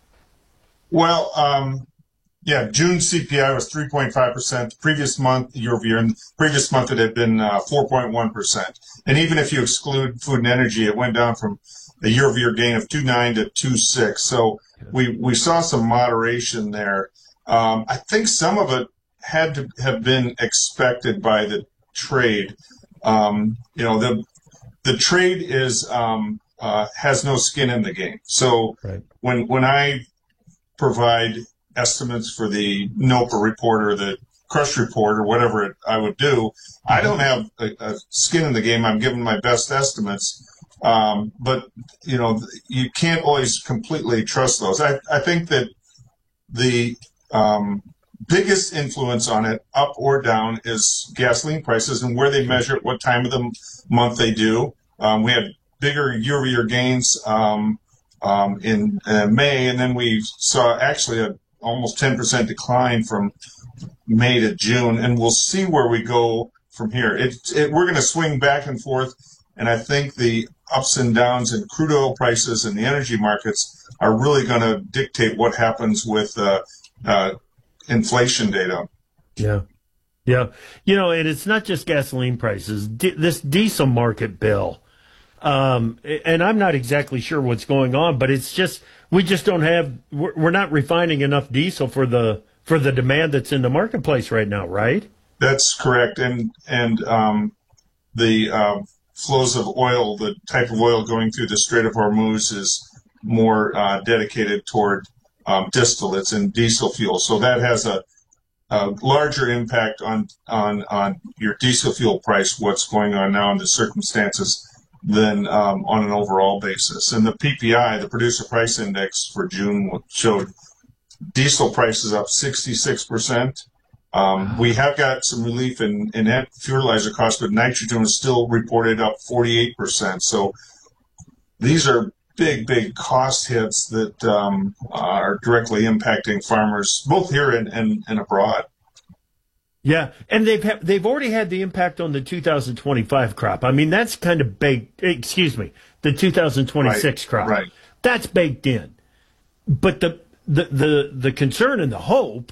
Well, um, yeah, June C P I was three point five percent. The previous month, year over year, and the previous month it had been uh, four point one percent. And even if you exclude food and energy, it went down from a year over year gain of two point nine to two point six. So we, we saw some moderation there. Um, I think some of it had to have been expected by the trade. Um, you know, the the trade is um, uh, has no skin in the game. So right. when when I provide estimates for the NOPA report or the crush report or whatever it, I would do, I don't have a, a skin in the game. I'm giving my best estimates. Um, but, you know, you can't always completely trust those. I, I think that the um, biggest influence on it, up or down, is gasoline prices and where they measure it, what time of the month they do. Um, we had bigger year-over-year gains um, um, in uh, May, and then we saw actually a almost ten percent decline from May to June, and we'll see where we go from here. It, it, we're going to swing back and forth, and I think the ups and downs in crude oil prices and the energy markets are really going to dictate what happens with uh, uh, inflation data. Yeah. Yeah. You know, and it's not just gasoline prices. D- this diesel market, Bill, um, and I'm not exactly sure what's going on, but it's just, we just don't have, we're, we're not refining enough diesel for the, for the demand that's in the marketplace right now, right? That's correct. And, and um, the uh, flows of oil, the type of oil going through the Strait of Hormuz is more uh, dedicated toward um, distillates and diesel fuel. So that has a, a larger impact on, on, on your diesel fuel price, what's going on now in the circumstances, than um, on an overall basis. And the P P I, the Producer Price Index for June, showed diesel prices up sixty-six percent. Um, we have got some relief in, in fertilizer costs, but nitrogen is still reported up forty-eight percent. So these are big, big cost hits that um, are directly impacting farmers, both here and, and, and abroad. Yeah, and they've ha- they've already had the impact on the two thousand twenty-five crop. I mean, that's kind of baked. Excuse me, the two thousand twenty-six right, crop. Right. That's baked in. But the, the the the concern and the hope,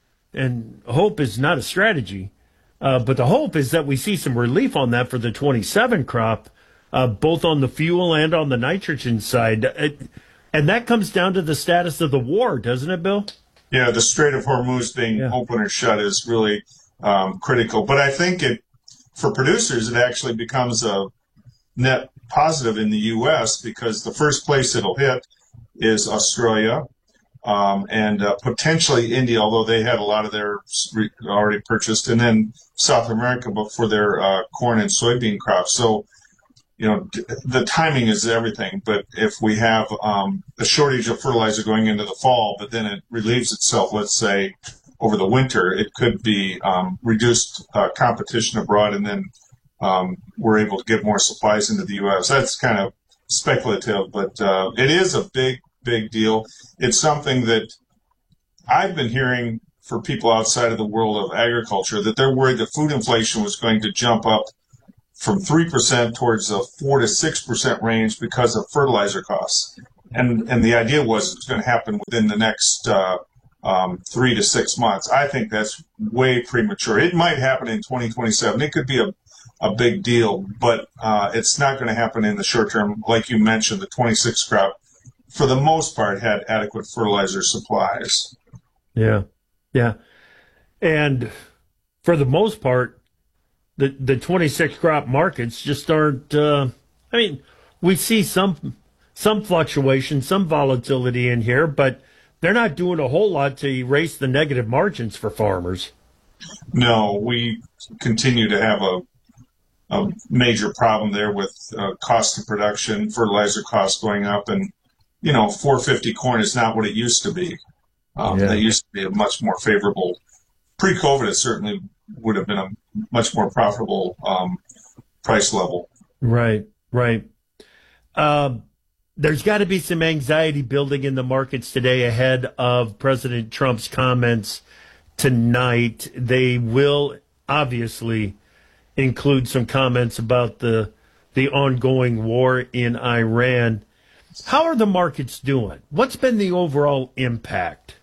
and hope is not a strategy, uh, but the hope is that we see some relief on that for the twenty-seven crop, uh, both on the fuel and on the nitrogen side. It, and that comes down to the status of the war, doesn't it, Bill? Yeah, the Strait of Hormuz being yeah. open or shut is really um, critical. But I think it, for producers, it actually becomes a net positive in the U S because the first place it'll hit is Australia um, and uh, potentially India, although they had a lot of their re- already purchased, and then South America, but for their uh, corn and soybean crops. So you know, the timing is everything. But if we have um, a shortage of fertilizer going into the fall, but then it relieves itself, let's say, over the winter, it could be um, reduced uh, competition abroad, and then um, we're able to get more supplies into the U S. That's kind of speculative, but uh, it is a big, big deal. It's something that I've been hearing for people outside of the world of agriculture, that they're worried that food inflation was going to jump up from three percent towards a four to six percent range because of fertilizer costs. And and the idea was it's going to happen within the next uh, um, three to six months. I think that's way premature. It might happen in twenty twenty-seven. It could be a, a big deal, but uh, it's not going to happen in the short term. Like you mentioned, the twenty-six crop, for the most part, had adequate fertilizer supplies. Yeah, yeah. And for the most part, the the twenty-six crop markets just aren't, uh, I mean, we see some some fluctuation, some volatility in here, but they're not doing a whole lot to erase the negative margins for farmers. No, we continue to have a, a major problem there with uh, cost of production, fertilizer costs going up, and, you know, four fifty corn is not what it used to be. Um, Yeah. That used to be a much more favorable, pre-COVID, it certainly would have been a much more profitable um, price level. Right, right. Uh, there's got to be some anxiety building in the markets today ahead of President Trump's comments tonight. They will obviously include some comments about the the ongoing war in Iran. How are the markets doing? What's been the overall impact?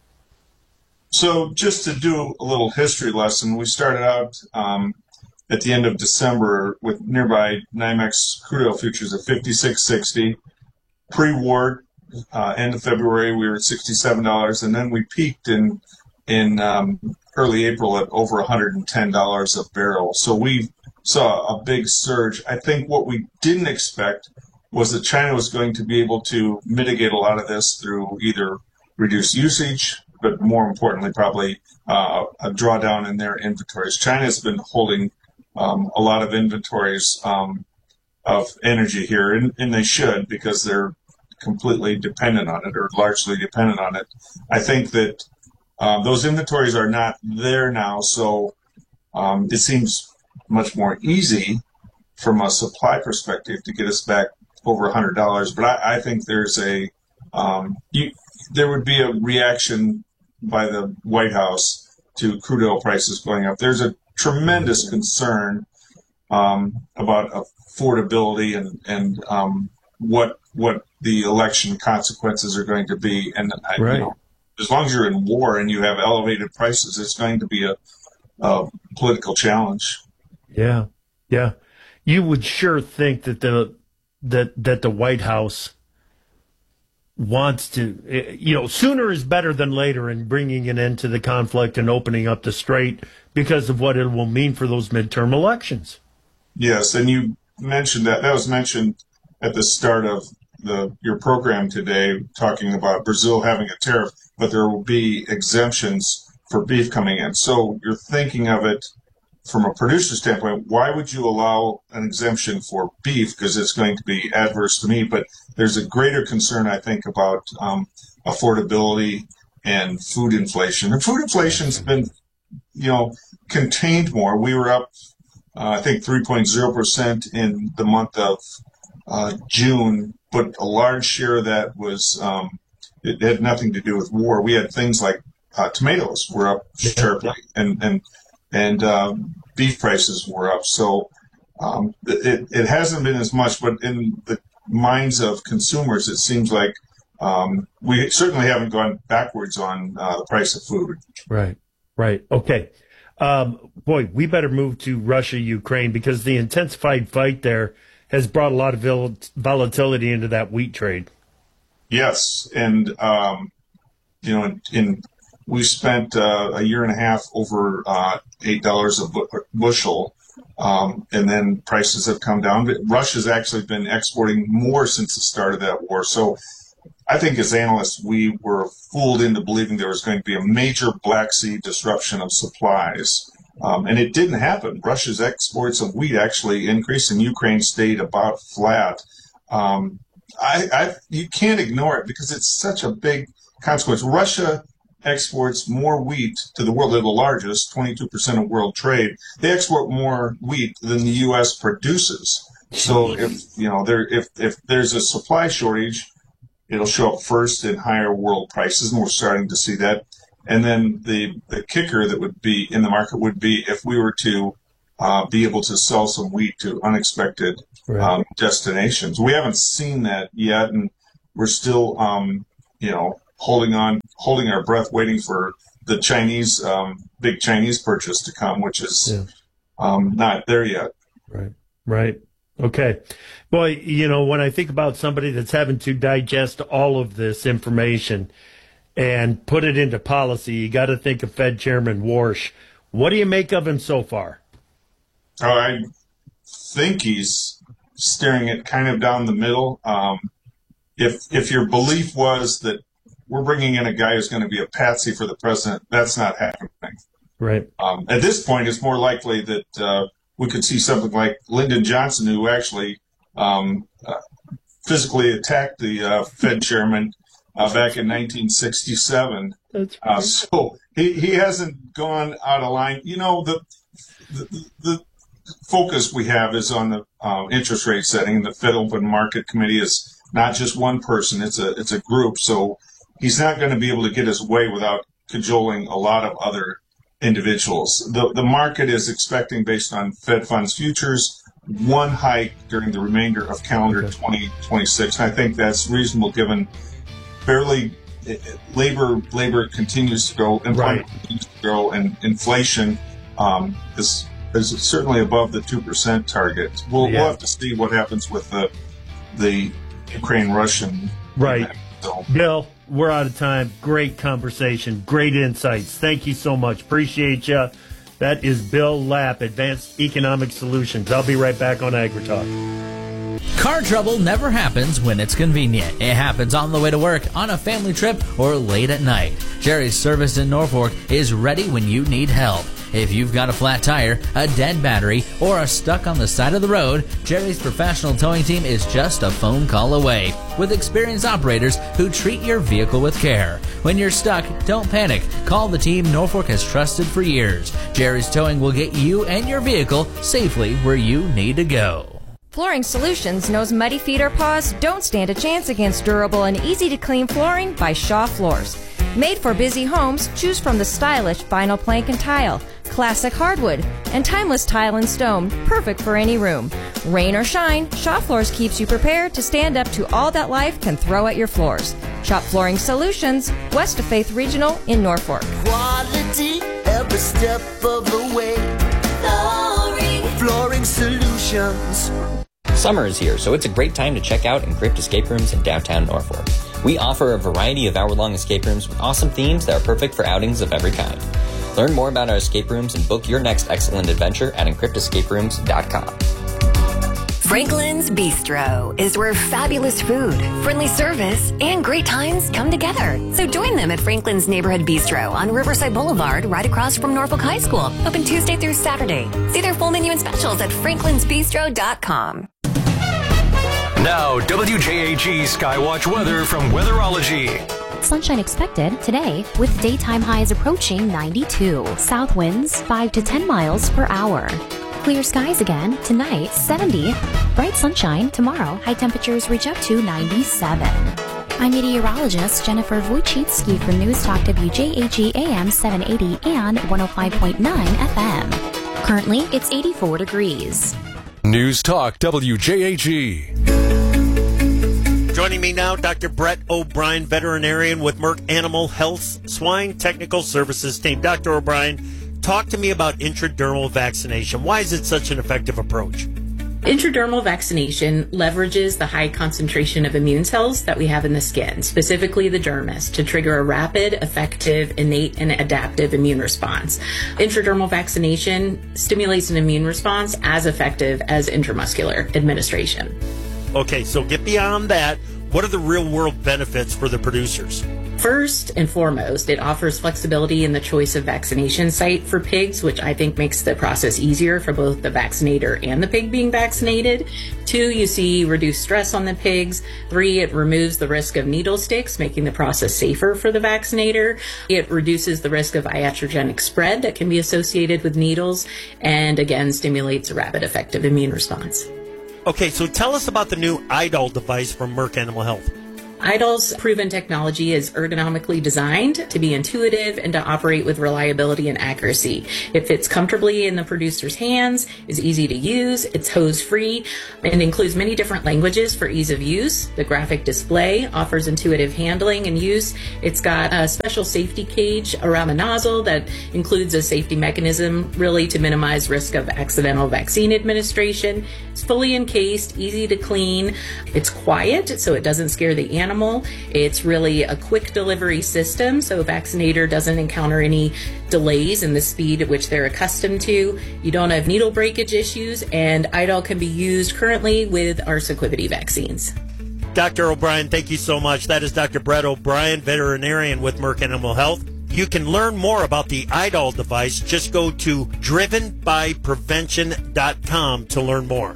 So just to do a little history lesson, we started out um, at the end of December with nearby NYMEX crude oil futures at fifty-six sixty. Pre-war, uh, end of February, we were at sixty-seven dollars, and then we peaked in in um, early April at over one hundred ten dollars a barrel. So we saw a big surge. I think what we didn't expect was that China was going to be able to mitigate a lot of this through either reduced usage, but more importantly, probably uh, a drawdown in their inventories. China's been holding um, a lot of inventories um, of energy here, and, and they should, because they're completely dependent on it, or largely dependent on it. I think that um, those inventories are not there now, so um, it seems much more easy from a supply perspective to get us back over one hundred dollars. But I, I think there's a um, you, there would be a reaction by the White House to crude oil prices going up. There's a tremendous concern um, about affordability and and um, what what the election consequences are going to be. And I, Right. you know, as long as you're in war and you have elevated prices, it's going to be a, a political challenge. Yeah, yeah. You would sure think that the that that the White House wants to, eh, you know, sooner is better than later in bringing an end to the conflict and opening up the strait because of what it will mean for those midterm elections. Yes, and you mentioned that. That was mentioned at the start of the your program today, talking about Brazil having a tariff, but there will be exemptions for beef coming in. So you're thinking of it from a producer standpoint. Why would you allow an exemption for beef? Because it's going to be adverse to me. But there's a greater concern, I think, about um, affordability and food inflation. And food inflation's been, you know, contained more. We were up, uh, I think, three point zero percent in the month of uh, June, but a large share of that was, um, it had nothing to do with war. We had things like uh, tomatoes were up sharply, and and and um, beef prices were up. So um, it it hasn't been as much, but in the minds of consumers, it seems like um, we certainly haven't gone backwards on uh, the price of food. Right, right. Okay. Um, boy, we better move to Russia, Ukraine, because the intensified fight there has brought a lot of vol- volatility into that wheat trade. Yes, and um, you know, in, in we spent uh, a year and a half over uh, eight dollars a bu- bushel, um, and then prices have come down. But Russia's actually been exporting more since the start of that war. So I think as analysts, we were fooled into believing there was going to be a major Black Sea disruption of supplies. Um, and it didn't happen. Russia's exports of wheat actually increased, and Ukraine stayed about flat. Um, I, I, you can't ignore it because it's such a big consequence. Russia exports more wheat to the world. They're the largest, twenty-two percent of world trade. They export more wheat than the U S produces. So if, you know, there, if, if there's a supply shortage, it'll show up first in higher world prices, and we're starting to see that. And then the, the kicker that would be in the market would be if we were to uh, be able to sell some wheat to unexpected right. um, destinations. We haven't seen that yet, and we're still, um, you know, holding on, holding our breath, waiting for the Chinese, um, big Chinese purchase to come, which is yeah. um, not there yet. Right, right. Okay. Boy, you know, when I think about somebody that's having to digest all of this information and put it into policy, you got to think of Fed Chairman Warsh. What do you make of him so far? Oh, I think he's steering it kind of down the middle. Um, if if your belief was that we're bringing in a guy who's going to be a patsy for the president, that's not happening. Right. Um, at this point, it's more likely that uh, we could see something like Lyndon Johnson, who actually um, uh, physically attacked the uh, Fed chairman uh, back in nineteen sixty-seven. That's right. Uh, so he, he hasn't gone out of line. You know, the the, the focus we have is on the uh, interest rate setting. The Fed Open Market Committee is not just one person; it's a it's a group. So he's not going to be able to get his way without cajoling a lot of other individuals. The the market is expecting, based on Fed funds futures, one hike during the remainder of calendar okay. twenty twenty-six. And I think that's reasonable given fairly uh, labor labor continues to grow, employment right. continues to grow, and inflation um, is is certainly above the two percent target. We'll, yeah. we'll have to see what happens with the the Ukraine-Russian. Right. So. Bill, we're out of time. Great conversation. Great insights. Thank you so much. Appreciate you. That is Bill Lapp, Advanced Economic Solutions. I'll be right back on AgriTalk. Car trouble never happens when it's convenient. It happens on the way to work, on a family trip, or late at night. Jerry's Service in Norfolk is ready when you need help. If you've got a flat tire, a dead battery, or are stuck on the side of the road, Jerry's professional towing team is just a phone call away, with experienced operators who treat your vehicle with care. When you're stuck, don't panic. Call the team Norfolk has trusted for years. Jerry's Towing will get you and your vehicle safely where you need to go. Flooring Solutions knows muddy feet or paws don't stand a chance against durable and easy-to-clean flooring by Shaw Floors. Made for busy homes, choose from the stylish vinyl plank and tile, classic hardwood, and timeless tile and stone, perfect for any room. Rain or shine, Shaw Floors keeps you prepared to stand up to all that life can throw at your floors. Shop Flooring Solutions, west of Faith Regional in Norfolk. Quality every step of the way. Flooring, Flooring Solutions. Summer is here, so it's a great time to check out Encrypt Escape Rooms in downtown Norfolk. We offer a variety of hour-long escape rooms with awesome themes that are perfect for outings of every kind. Learn more about our escape rooms and book your next excellent adventure at encrypt escape rooms dot com. Franklin's Bistro is where fabulous food, friendly service, and great times come together. So join them at Franklin's Neighborhood Bistro on Riverside Boulevard, right across from Norfolk High School. Open Tuesday through Saturday. See their full menu and specials at franklins bistro dot com. Now, W J A G Skywatch weather from Weatherology. Sunshine expected today with daytime highs approaching ninety-two. South winds five to ten miles per hour. Clear skies again tonight, seventy. Bright sunshine tomorrow. High temperatures reach up to ninety-seven. I'm meteorologist Jennifer Wojcicki from News Talk W J A G A M seven eighty and one oh five point nine F M. Currently, it's eighty-four degrees. News Talk W J A G. Joining me now, Doctor Brett O'Brien, veterinarian with Merck Animal Health Swine Technical Services team. Doctor O'Brien, talk to me about intradermal vaccination. Why is it such an effective approach? Intradermal vaccination leverages the high concentration of immune cells that we have in the skin, specifically the dermis, to trigger a rapid, effective, innate, and adaptive immune response. Intradermal vaccination stimulates an immune response as effective as intramuscular administration. Okay, so get beyond that. What are the real-world benefits for the producers? First and foremost, it offers flexibility in the choice of vaccination site for pigs, which I think makes the process easier for both the vaccinator and the pig being vaccinated. Two, you see reduced stress on the pigs. Three, it removes the risk of needle sticks, making the process safer for the vaccinator. It reduces the risk of iatrogenic spread that can be associated with needles, and again, stimulates a rapid effective immune response. Okay, so tell us about the new IDOL device from Merck Animal Health. IDOL's proven technology is ergonomically designed to be intuitive and to operate with reliability and accuracy. It fits comfortably in the producer's hands, is easy to use, it's hose-free, and includes many different languages for ease of use. The graphic display offers intuitive handling and use. It's got a special safety cage around the nozzle that includes a safety mechanism really to minimize risk of accidental vaccine administration. It's fully encased, easy to clean. It's quiet, so it doesn't scare the animal. Animal. It's really a quick delivery system, so a vaccinator doesn't encounter any delays in the speed at which they're accustomed to. You don't have needle breakage issues, and IDOL can be used currently with our Sequivity vaccines. Doctor O'Brien, thank you so much. That is Doctor Brett O'Brien, veterinarian with Merck Animal Health. You can learn more about the IDOL device. Just go to driven by prevention dot com to learn more.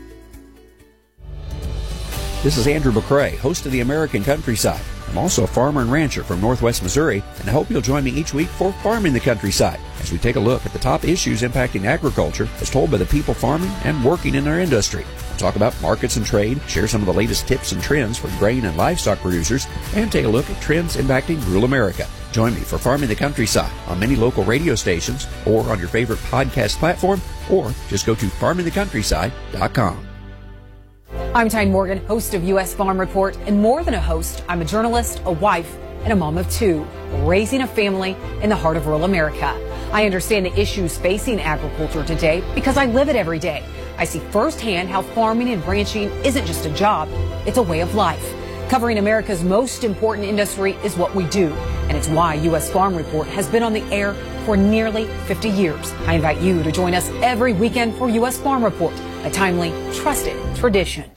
This is Andrew McCrae, host of the American Countryside. I'm also a farmer and rancher from Northwest Missouri, and I hope you'll join me each week for Farming the Countryside, as we take a look at the top issues impacting agriculture as told by the people farming and working in our industry. We'll talk about markets and trade, share some of the latest tips and trends for grain and livestock producers, and take a look at trends impacting rural America. Join me for Farming the Countryside on many local radio stations or on your favorite podcast platform, or just go to farming the countryside dot com. I'm Tyne Morgan, host of U S Farm Report, and more than a host, I'm a journalist, a wife, and a mom of two, raising a family in the heart of rural America. I understand the issues facing agriculture today because I live it every day. I see firsthand how farming and ranching isn't just a job, it's a way of life. Covering America's most important industry is what we do, and it's why U S Farm Report has been on the air for nearly fifty years. I invite you to join us every weekend for U S Farm Report, a timely, trusted tradition.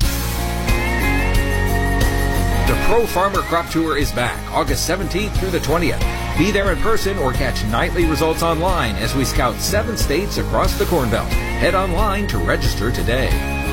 The Pro Farmer Crop Tour is back August seventeenth through the twentieth. Be there in person or catch nightly results online as we scout seven states across the Corn Belt. Head online to register today.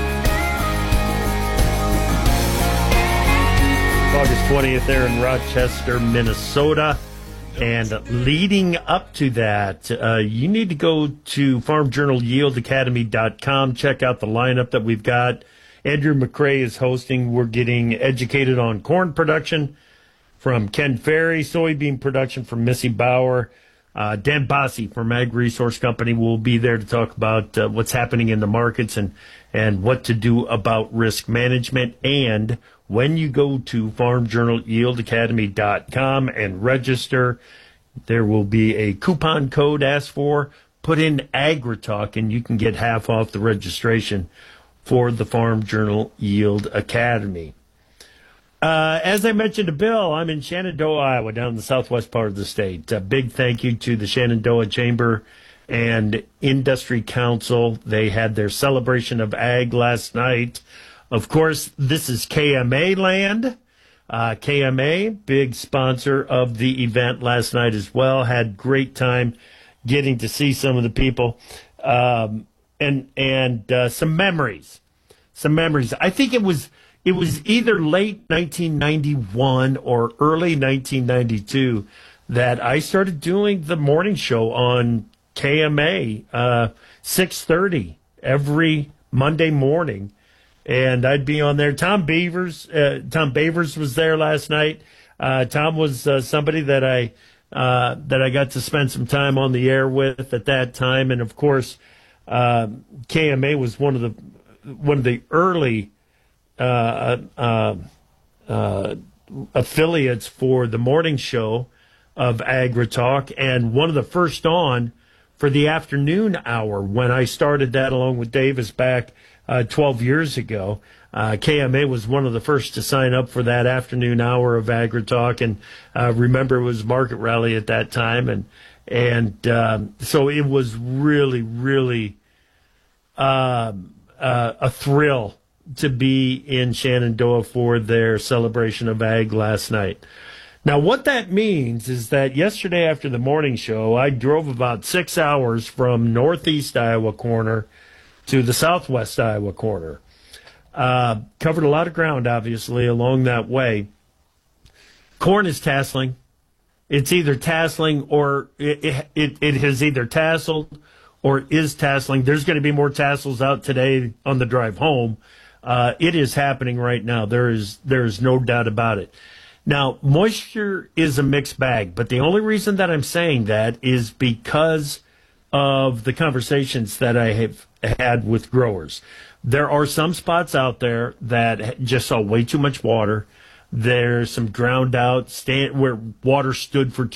August twentieth there in Rochester, Minnesota. And leading up to that, uh, you need to go to farm journal yield academy dot com. Check out the lineup that we've got. Andrew McCrae is hosting. We're getting educated on corn production from Ken Ferry, soybean production from Missy Bauer. Uh, Dan Bossi from Ag Resource Company will be there to talk about uh, what's happening in the markets and, and what to do about risk management. And when you go to farm journal yield academy dot com and register, there will be a coupon code asked for. Put in AgriTalk and you can get half off the registration for the Farm Journal Yield Academy. Uh, as I mentioned to Bill, I'm in Shenandoah, Iowa, down in the southwest part of the state. A big thank you to the Shenandoah Chamber and Industry Council. They had their celebration of ag last night. Of course, this is K M A land. Uh, K M A, big sponsor of the event last night as well. Had great time getting to see some of the people. Um, and and uh, some memories. Some memories. I think it was it was either late nineteen ninety-one or early nineteen ninety-two that I started doing the morning show on K M A, uh, six thirty every Monday morning. And I'd be on there. Tom Beavers, uh, Tom Beavers was there last night. Uh, Tom was uh, somebody that I uh, that I got to spend some time on the air with at that time, and of course, uh, K M A was one of the one of the early uh, uh, uh, affiliates for the morning show of AgriTalk, and one of the first on for the afternoon hour when I started that along with Davis back uh, twelve years ago. Uh, K M A was one of the first to sign up for that afternoon hour of AgriTalk, and uh, remember it was Market Rally at that time, and and um, so it was really, really uh, uh, a thrill to be in Shenandoah for their celebration of ag last night. Now, what that means is that yesterday after the morning show, I drove about six hours from northeast Iowa corner to the southwest Iowa corner. Uh, covered a lot of ground, obviously, along that way. Corn is tasseling. It's either tasseling or it, it, it has either tasseled or is tasseling. There's going to be more tassels out today on the drive home. Uh, it is happening right now. There is there is no doubt about it. Now, moisture is a mixed bag, but the only reason that I'm saying that is because of the conversations that I have had with growers. There are some spots out there that just saw way too much water. There's some drowned out stand where water stood for